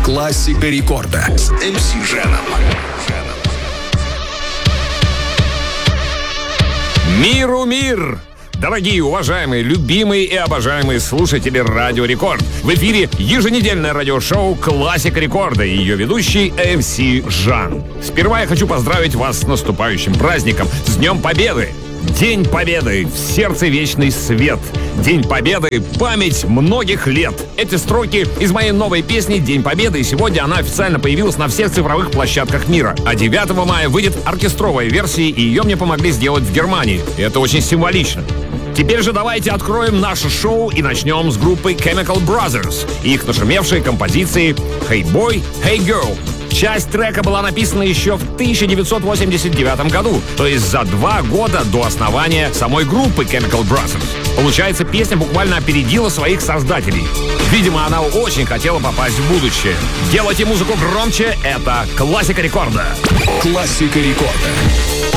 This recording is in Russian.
Классика рекорда с МС Женом. Миру мир! Дорогие, уважаемые, любимые и обожаемые слушатели Радио Рекорд. В эфире еженедельное радиошоу «Классика рекорда» и ее ведущий МС Жан. Сперва я хочу поздравить вас с наступающим праздником, с Днем Победы! День Победы, в сердце вечный свет. День Победы, память многих лет. Эти строки из моей новой песни «День Победы», и сегодня она официально появилась на всех цифровых площадках мира. А 9 мая выйдет оркестровая версия, и ее мне помогли сделать в Германии. И это очень символично. Теперь же давайте откроем наше шоу и начнем с группы Chemical Brothers и их нашумевшей композиции «Hey Boy, Hey Girl». Часть трека была написана еще в 1989 году, то есть за 2 года до основания самой группы Chemical Brothers. Получается, песня буквально опередила своих создателей. Видимо, она очень хотела попасть в будущее. Делайте музыку громче, это классика рекорда. Классика рекорда.